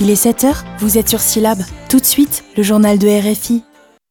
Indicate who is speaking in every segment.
Speaker 1: Il est 7h, vous êtes sur Syllab. Tout de suite, le journal de RFI.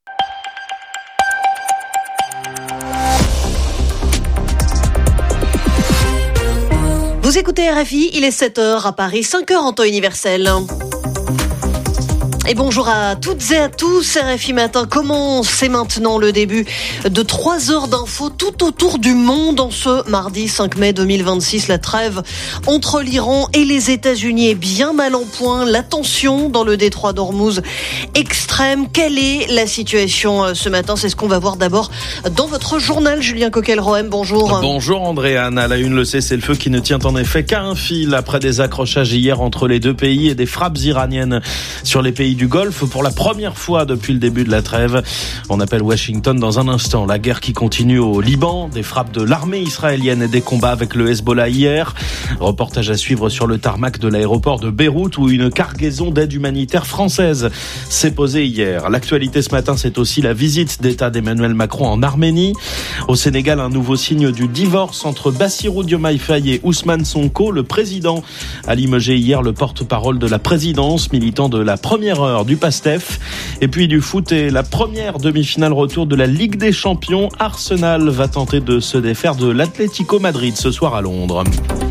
Speaker 2: Vous écoutez RFI, il est 7h à Paris, 5h en temps universel. Et bonjour à toutes et à tous, RFI Matin commence maintenant le début de 3 heures d'infos tout autour du monde en ce mardi 5 mai 2026. La trêve entre l'Iran et les États-Unis est bien mal en point. La tension dans le détroit d'Ormuz extrême. Quelle est la situation ce matin? C'est ce qu'on va voir d'abord dans votre journal. Julien Coquel-Rohem, bonjour.
Speaker 3: Bonjour Andréane. À la une, le cessez-le-feu qui ne tient en effet qu'à un fil après des accrochages hier entre les deux pays et des frappes iraniennes sur les pays du Golfe pour la première fois depuis le début de la trêve. On appelle Washington dans un instant. La guerre qui continue au Liban, des frappes de l'armée israélienne et des combats avec le Hezbollah hier. Reportage à suivre sur le tarmac de l'aéroport de Beyrouth où une cargaison d'aide humanitaire française s'est posée hier. L'actualité ce matin, c'est aussi la visite d'État d'Emmanuel Macron en Arménie. Au Sénégal, un nouveau signe du divorce entre Bassirou Diomaye Faye et Ousmane Sonko. Le président a limogé hier le porte-parole de la présidence, militant de la première heure du PASTEF. Et puis du foot et la première demi-finale retour de la Ligue des Champions. Arsenal va tenter de se défaire de l'Atlético Madrid ce soir à Londres.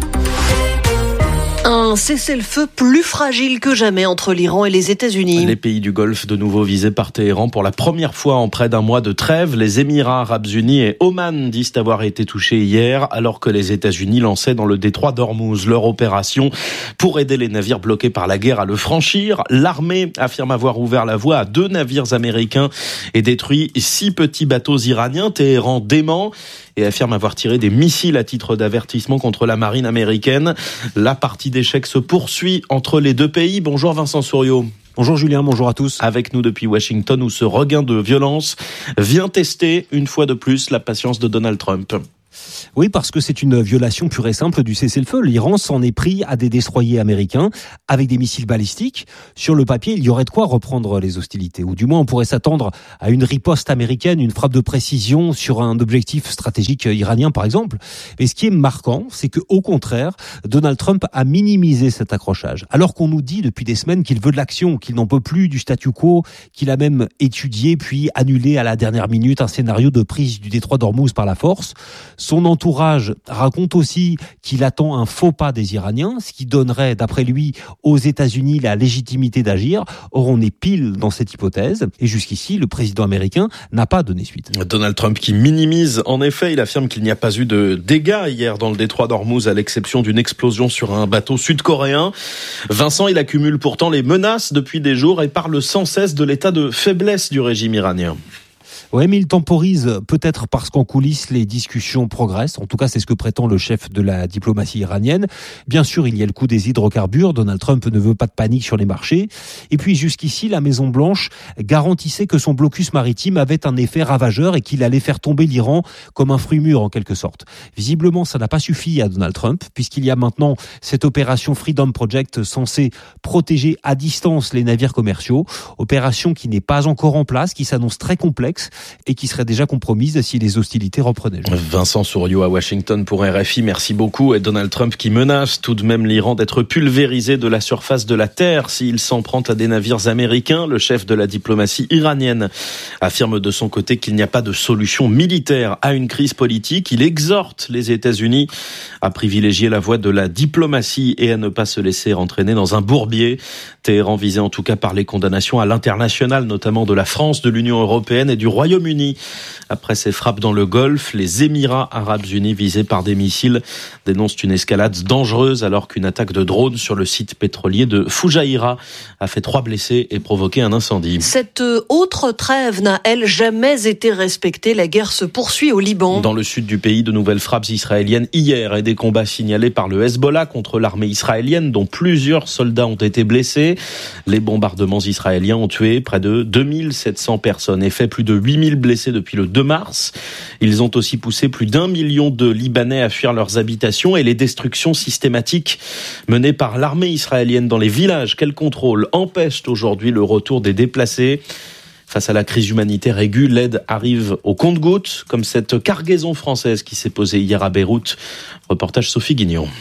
Speaker 2: Un cessez-le-feu plus fragile que jamais entre l'Iran et les États-Unis.
Speaker 3: Les pays du Golfe de nouveau visés par Téhéran pour la première fois en près d'un mois de trêve. Les Émirats arabes unis et Oman disent avoir été touchés hier, alors que les États-Unis lançaient dans le détroit d'Ormuz leur opération pour aider les navires bloqués par la guerre à le franchir. L'armée affirme avoir ouvert la voie à 2 navires américains et détruit 6 petits bateaux iraniens. Téhéran dément et affirme avoir tiré des missiles à titre d'avertissement contre la marine américaine. La partie d'échecs se poursuit entre les deux pays. Bonjour Vincent Souriau.
Speaker 4: Bonjour Julien, bonjour à tous.
Speaker 3: Avec nous depuis Washington où ce regain de violence vient tester une fois de plus la patience de Donald Trump.
Speaker 4: Oui, parce que c'est une violation pure et simple du cessez-le-feu. L'Iran s'en est pris à des destroyers américains avec des missiles balistiques. Sur le papier, il y aurait de quoi reprendre les hostilités. Ou du moins, on pourrait s'attendre à une riposte américaine, une frappe de précision sur un objectif stratégique iranien, par exemple. Mais ce qui est marquant, c'est que, au contraire, Donald Trump a minimisé cet accrochage. Alors qu'on nous dit depuis des semaines qu'il veut de l'action, qu'il n'en peut plus du statu quo, qu'il a même étudié puis annulé à la dernière minute un scénario de prise du détroit d'Ormuz par la force. Son entourage raconte aussi qu'il attend un faux pas des Iraniens, ce qui donnerait, d'après lui, aux États-Unis la légitimité d'agir. Or, on est pile dans cette hypothèse. Et jusqu'ici, le président américain n'a pas donné suite.
Speaker 3: Donald Trump qui minimise, en effet, il affirme qu'il n'y a pas eu de dégâts hier dans le détroit d'Ormuz, à l'exception d'une explosion sur un bateau sud-coréen. Vincent, il accumule pourtant les menaces depuis des jours et parle sans cesse de l'état de faiblesse du régime iranien.
Speaker 4: Oui, mais il temporise peut-être parce qu'en coulisses, les discussions progressent. En tout cas, c'est ce que prétend le chef de la diplomatie iranienne. Bien sûr, il y a le coût des hydrocarbures. Donald Trump ne veut pas de panique sur les marchés. Et puis, jusqu'ici, la Maison-Blanche garantissait que son blocus maritime avait un effet ravageur et qu'il allait faire tomber l'Iran comme un fruit mûr, en quelque sorte. Visiblement, ça n'a pas suffi à Donald Trump, puisqu'il y a maintenant cette opération Freedom Project censée protéger à distance les navires commerciaux. Opération qui n'est pas encore en place, qui s'annonce très complexe et qui serait déjà compromise si les hostilités reprenaient.
Speaker 3: Vincent Souriau à Washington pour RFI, merci beaucoup. Et Donald Trump qui menace tout de même l'Iran d'être pulvérisé de la surface de la Terre s'il s'en prend à des navires américains. Le chef de la diplomatie iranienne affirme de son côté qu'il n'y a pas de solution militaire à une crise politique. Il exhorte les États-Unis à privilégier la voie de la diplomatie et à ne pas se laisser entraîner dans un bourbier. Téhéran visé en tout cas par les condamnations à l'international, notamment de la France, de l'Union européenne et du Royaume-Uni. Après ces frappes dans le Golfe, les Émirats arabes unis visés par des missiles dénoncent une escalade dangereuse alors qu'une attaque de drone sur le site pétrolier de Fujairah a fait 3 blessés et provoqué un incendie.
Speaker 2: Cette autre trêve n'a, elle, jamais été respectée. La guerre se poursuit au Liban.
Speaker 3: Dans le sud du pays, de nouvelles frappes israéliennes hier et des combats signalés par le Hezbollah contre l'armée israélienne dont plusieurs soldats ont été blessés. Les bombardements israéliens ont tué près de 2700 personnes et fait plus de 8000 blessés depuis le 2 mars. Ils ont aussi poussé plus d'1 million de Libanais à fuir leurs habitations et les destructions systématiques menées par l'armée israélienne dans les villages qu'elle contrôle empêchent aujourd'hui le retour des déplacés. Face à la crise humanitaire aiguë, l'aide arrive au compte-gouttes, comme cette cargaison française qui s'est posée hier à Beyrouth. Reportage Sophie Guignon.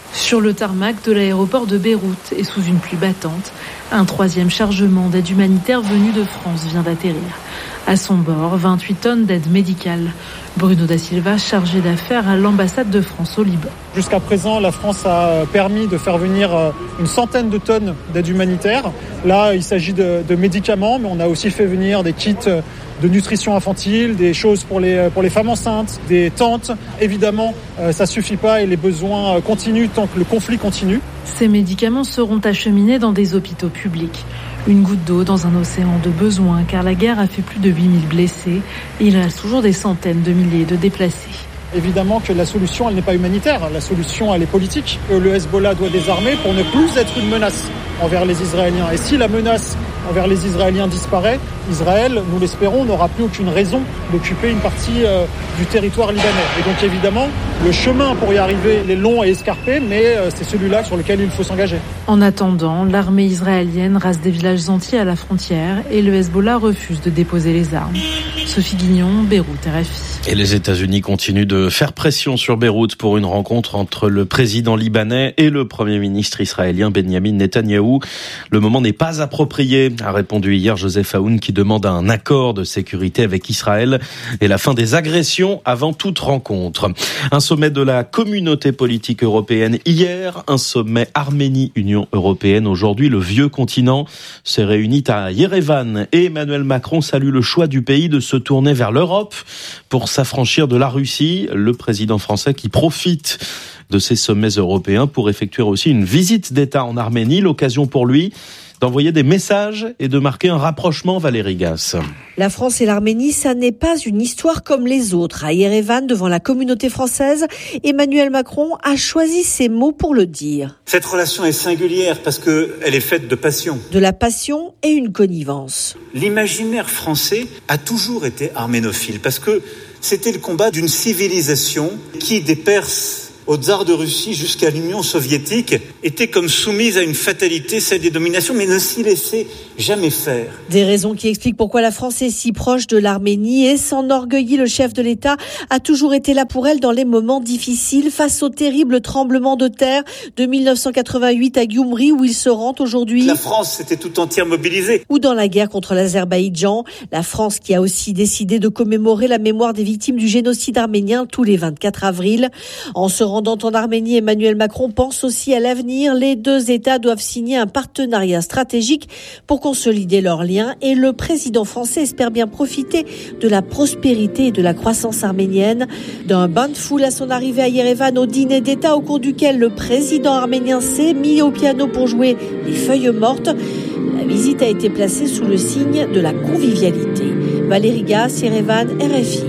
Speaker 5: Sur le tarmac de l'aéroport de Beyrouth et sous une pluie battante, un 3e chargement d'aide humanitaire venu de France vient d'atterrir. À son bord, 28 tonnes d'aide médicale. Bruno da Silva, chargé d'affaires à l'ambassade de France au Liban.
Speaker 6: Jusqu'à présent, la France a permis de faire venir une centaine de tonnes d'aide humanitaire. Là, il s'agit de médicaments, mais on a aussi fait venir des kits de nutrition infantile, des choses pour les femmes enceintes, des tentes. Évidemment, ça suffit pas et les besoins continuent tant que le conflit continue.
Speaker 5: Ces médicaments seront acheminés dans des hôpitaux publics. Une goutte d'eau dans un océan de besoins, car la guerre a fait plus de 8000 blessés et il reste toujours des centaines de milliers de déplacés.
Speaker 6: Évidemment que la solution, elle n'est pas humanitaire. La solution, elle est politique. Le Hezbollah doit désarmer pour ne plus être une menace envers les Israéliens. Et si la menace envers les Israéliens disparaît, Israël, nous l'espérons, n'aura plus aucune raison d'occuper une partie du territoire libanais. Et donc évidemment, le chemin pour y arriver est long et escarpé, mais c'est celui-là sur lequel il faut s'engager.
Speaker 5: En attendant, l'armée israélienne rase des villages entiers à la frontière et le Hezbollah refuse de déposer les armes. Sophie Guignon, Beyrouth, RFI.
Speaker 3: Et les États-Unis continuent de faire pression sur Beyrouth pour une rencontre entre le président libanais et le Premier ministre israélien Benjamin Netanyahou. Le moment n'est pas approprié, a répondu hier Joseph Aoun, qui demande un accord de sécurité avec Israël et la fin des agressions avant toute rencontre. Un sommet de la communauté politique européenne hier, un sommet Arménie-Union européenne aujourd'hui. Le vieux continent s'est réuni à Yerevan et Emmanuel Macron salue le choix du pays de se tourner vers l'Europe pour s'affranchir de la Russie. Le président français qui profite de ces sommets européens pour effectuer aussi une visite d'État en Arménie, l'occasion pour lui d'envoyer des messages et de marquer un rapprochement, Valérie Gasse.
Speaker 7: La France et l'Arménie, ça n'est pas une histoire comme les autres. À Yerevan, devant la communauté française, Emmanuel Macron a choisi ses mots pour le dire.
Speaker 8: Cette relation est singulière parce qu'elle est faite de passion.
Speaker 7: De la passion et une connivence.
Speaker 8: L'imaginaire français a toujours été arménophile parce que c'était le combat d'une civilisation qui, des Perses au tsar de Russie jusqu'à l'Union soviétique, était comme soumise à une fatalité, celle des dominations, mais ne s'y laissait jamais faire.
Speaker 7: Des raisons qui expliquent pourquoi la France est si proche de l'Arménie et s'enorgueillit. Le chef de l'État a toujours été là pour elle dans les moments difficiles, face au terrible tremblement de terre de 1988 à Gyumri, où il se rend aujourd'hui.
Speaker 8: La France s'était tout entière mobilisée.
Speaker 7: Ou dans la guerre contre l'Azerbaïdjan, la France qui a aussi décidé de commémorer la mémoire des victimes du génocide arménien tous les 24 avril. En se rendant en Arménie, Emmanuel Macron pense aussi à l'avenir. Les deux États doivent signer un partenariat stratégique pour consolider leurs liens et le président français espère bien profiter de la prospérité et de la croissance arménienne. D'un bain de foule à son arrivée à Yerevan, au dîner d'État au cours duquel le président arménien s'est mis au piano pour jouer les feuilles mortes, la visite a été placée sous le signe de la convivialité. Valérie Gasse, Yerevan, RFI.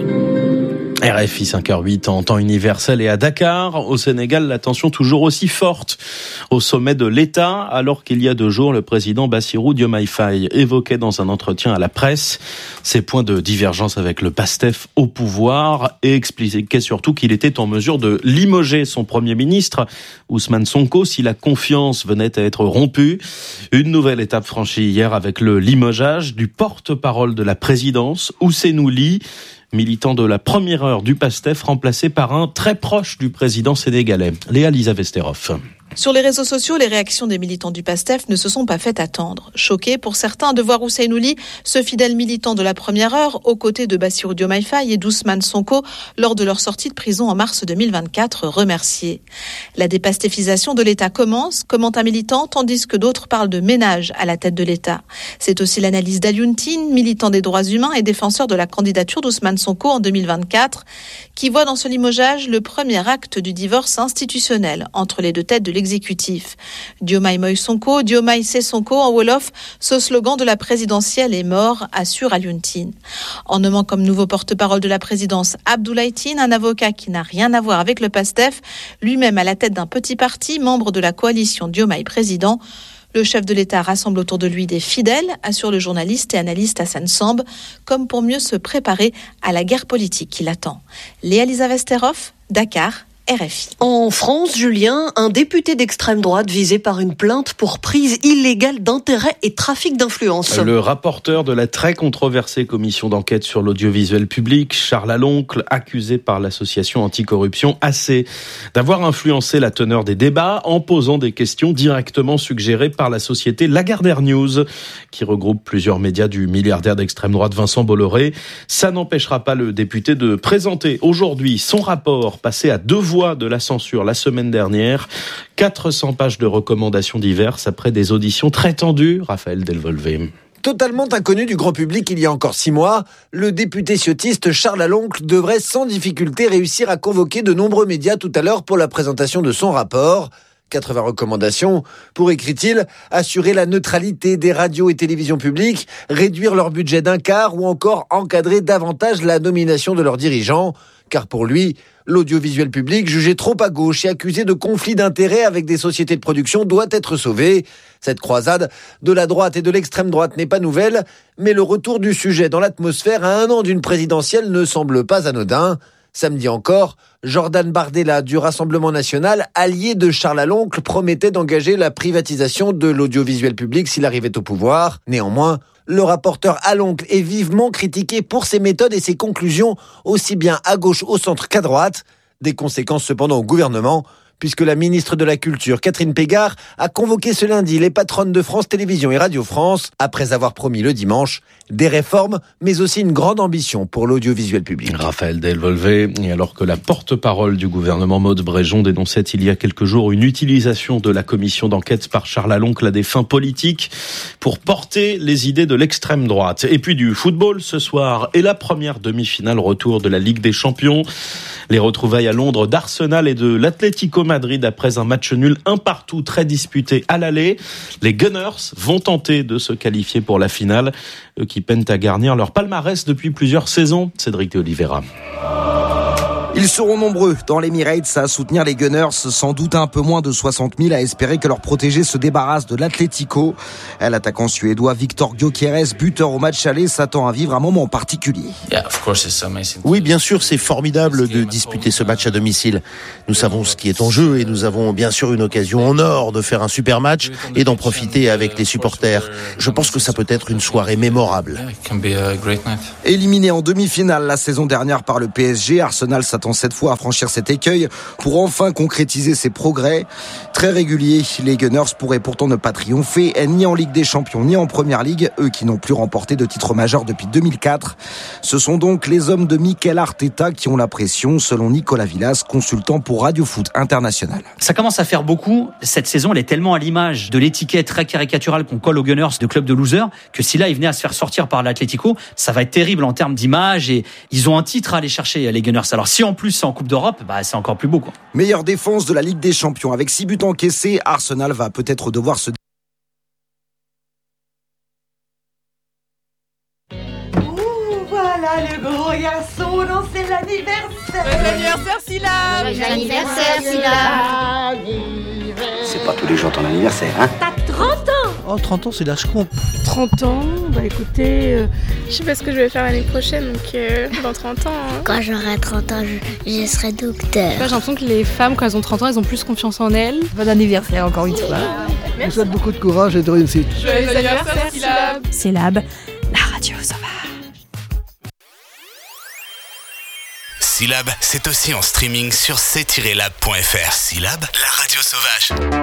Speaker 3: RFI 5h08 en temps universel et à Dakar, au Sénégal, la tension toujours aussi forte au sommet de l'État, alors qu'il y a 2 jours, le président Bassirou Diomaye Faye évoquait dans un entretien à la presse ses points de divergence avec le PASTEF au pouvoir et expliquait surtout qu'il était en mesure de limoger son Premier ministre, Ousmane Sonko, si la confiance venait à être rompue. Une nouvelle étape franchie hier avec le limogeage du porte-parole de la présidence, Ousseynou Ly, militant de la première heure du PASTEF, remplacé par un très proche du président sénégalais, Léa-Lisa Vesterhoff.
Speaker 9: Sur les réseaux sociaux, les réactions des militants du PASTEF ne se sont pas faites attendre. Choqués pour certains de voir Ousseynou Ly, ce fidèle militant de la première heure, aux côtés de Bassirou Diomaye Faye et d'Ousmane Sonko lors de leur sortie de prison en mars 2024, remerciés. La dépastéfisation de l'État commence, commente un militant, tandis que d'autres parlent de ménage à la tête de l'État. C'est aussi l'analyse d'Alioune Tine, militant des droits humains et défenseur de la candidature d'Ousmane Sonko en 2024, qui voit dans ce limogeage le premier acte du divorce institutionnel entre les deux têtes de l'exécutif. Diomaye Moïse Sonko, Diomaye c'est Sonko en Wolof, ce slogan de la présidentielle est mort, assure Alioune Tine. En nommant comme nouveau porte-parole de la présidence Abdoulaye Tine, un avocat qui n'a rien à voir avec le PASTEF, lui-même à la tête d'un petit parti, membre de la coalition Diomaye président. Le chef de l'État rassemble autour de lui des fidèles, assure le journaliste et analyste Hassan Samb, comme pour mieux se préparer à la guerre politique qui l'attend. Léa-Lisa Vesterhoff, Dakar, RFI.
Speaker 2: En France, Julien, un député d'extrême droite visé par une plainte pour prise illégale d'intérêts et trafic d'influence.
Speaker 3: Le rapporteur de la très controversée commission d'enquête sur l'audiovisuel public, Charles Aloncle, accusé par l'association anticorruption AC d'avoir influencé la teneur des débats en posant des questions directement suggérées par la société Lagardère News, qui regroupe plusieurs médias du milliardaire d'extrême droite Vincent Bolloré. Ça n'empêchera pas le député de présenter aujourd'hui son rapport passé à 2 voix de la censure la semaine dernière. 400 pages de recommandations diverses après des auditions très tendues. Raphaël Delvolvé.
Speaker 10: Totalement inconnu du grand public il y a encore 6 mois, le député ciotiste Charles Aloncle devrait sans difficulté réussir à convoquer de nombreux médias tout à l'heure pour la présentation de son rapport. 80 recommandations pour, écrit-il, assurer la neutralité des radios et télévisions publiques, réduire leur budget d'un quart ou encore encadrer davantage la nomination de leurs dirigeants. Car pour lui, l'audiovisuel public, jugé trop à gauche et accusé de conflit d'intérêts avec des sociétés de production, doit être sauvé. Cette croisade de la droite et de l'extrême droite n'est pas nouvelle, mais le retour du sujet dans l'atmosphère à 1 an d'une présidentielle ne semble pas anodin. Samedi encore, Jordan Bardella du Rassemblement national, allié de Charles Aloncle, promettait d'engager la privatisation de l'audiovisuel public s'il arrivait au pouvoir. Néanmoins, le rapporteur Aloncle est vivement critiqué pour ses méthodes et ses conclusions, aussi bien à gauche, au centre qu'à droite. Des conséquences cependant au gouvernement, puisque la ministre de la Culture, Catherine Pégard, a convoqué ce lundi les patronnes de France Télévisions et Radio France, après avoir promis le dimanche des réformes, mais aussi une grande ambition pour l'audiovisuel public.
Speaker 3: Raphaël Delvolvé, et alors que la porte-parole du gouvernement, Maud Bréjon, dénonçait il y a quelques jours une utilisation de la commission d'enquête par Charles Aloncle à des fins politiques pour porter les idées de l'extrême droite. Et puis du football ce soir, et la première demi-finale retour de la Ligue des Champions. Les retrouvailles à Londres d'Arsenal et de l'Atlético Madrid après un match nul 1-1 très disputé à l'aller. Les Gunners vont tenter de se qualifier pour la finale, eux qui peinent à garnir leur palmarès depuis plusieurs saisons. Cédric de Oliveira.
Speaker 11: Ils seront nombreux dans l'Emirates à soutenir les Gunners, sans doute un peu moins de 60 000 à espérer que leur protégé se débarrasse de l'Atlético. L'attaquant suédois Victor Gyökeres, buteur au match aller, s'attend à vivre un moment particulier.
Speaker 12: Oui, bien sûr, c'est formidable de disputer ce match à domicile. Nous savons ce qui est en jeu et nous avons bien sûr une occasion en or de faire un super match et d'en profiter avec les supporters. Je pense que ça peut être une soirée mémorable.
Speaker 11: Éliminé en demi-finale la saison dernière par le PSG, Arsenal s'attend cette fois à franchir cet écueil pour enfin concrétiser ses progrès. Très réguliers, les Gunners pourraient pourtant ne pas triompher ni en Ligue des Champions ni en Première Ligue, eux qui n'ont plus remporté de titre majeur depuis 2004. Ce sont donc les hommes de Mikel Arteta qui ont la pression, selon Nicolas Villas, consultant pour Radio Foot International.
Speaker 13: Ça commence à faire beaucoup. Cette saison, elle est tellement à l'image de l'étiquette très caricaturale qu'on colle aux Gunners de club de losers que si là, ils venaient à se faire sortir par l'Atlético, ça va être terrible en termes d'image et ils ont un titre à aller chercher, les Gunners. Alors si en plus c'est en Coupe d'Europe, c'est encore plus beau, quoi.
Speaker 11: Meilleure défense de la Ligue des Champions. Avec 6 buts encaissés, Arsenal va peut-être devoir se...
Speaker 14: Voilà le gros garçon, non, c'est l'anniversaire. Joyeux anniversaire, Syllab.
Speaker 15: Joyeux anniversaire, Syllab.
Speaker 16: C'est pas tous les jours ton anniversaire, hein.
Speaker 15: T'as 30 ans.
Speaker 12: Oh, 30 ans, c'est l'âge con.
Speaker 17: 30 ans, écoutez, je sais pas ce que je vais faire l'année prochaine, donc dans 30 ans... Hein.
Speaker 15: Quand j'aurai 30 ans, je serai docteur.
Speaker 17: J'ai l'impression que les femmes, quand elles ont 30 ans, elles ont plus confiance en elles.
Speaker 14: Bon anniversaire encore une fois.
Speaker 18: Je vous souhaite beaucoup de courage et de réussite.
Speaker 17: Joyeux anniversaire, Syllab.
Speaker 1: Syllab, la radio sauvage.
Speaker 19: Syllab, c'est aussi en streaming sur c-lab.fr. Syllab, la radio sauvage.